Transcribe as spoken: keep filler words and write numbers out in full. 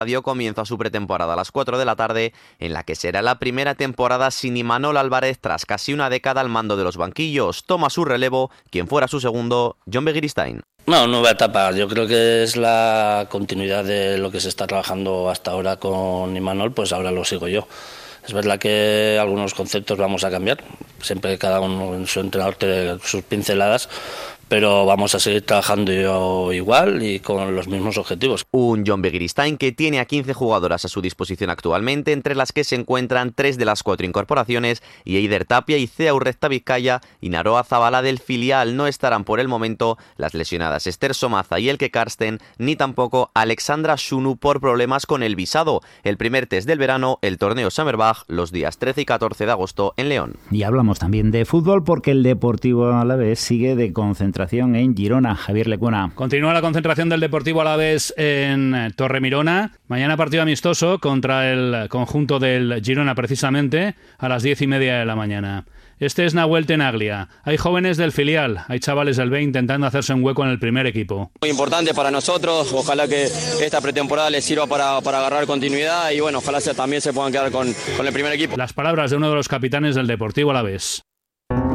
dio comienzo a su pretemporada a las cuatro de la tarde, en la que será la primera temporada sin Imanol Álvarez tras casi una década al mando de los banquillos. Toma su relevo quien fuera su segundo, Jon Begiristain. No, nueva etapa. Yo creo que es la continuidad de lo que se está trabajando hasta ahora con Imanol, pues ahora lo sigo yo. Es verdad que algunos conceptos vamos a cambiar, siempre cada uno en su entrenador tiene sus pinceladas, pero vamos a seguir trabajando igual y con los mismos objetivos. Un Jon Begiristain que tiene a quince jugadoras a su disposición actualmente, entre las que se encuentran tres de las cuatro incorporaciones, y Eider Tapia y Cea Urrezta Vizcaya y Naroa Zabala del filial. No estarán por el momento las lesionadas Esther Somaza y Elke Karsten, ni tampoco Alexandra Shunu por problemas con el visado. El primer test del verano, el torneo Summerbach, los días trece y catorce de agosto en León. Y hablamos también de fútbol porque el Deportivo Alavés sigue de concentración en Girona. Javier Lecuona. Continúa la concentración del Deportivo Alavés en Torremirona. Mañana partido amistoso contra el conjunto del Girona, precisamente a las diez y media de la mañana. Este es Nahuel Tenaglia. Hay jóvenes del filial, hay chavales del B intentando hacerse un hueco en el primer equipo. Muy importante para nosotros, ojalá que esta pretemporada les sirva para, para agarrar continuidad y bueno, ojalá se, también se puedan quedar con, con el primer equipo. Las palabras de uno de los capitanes del Deportivo Alavés.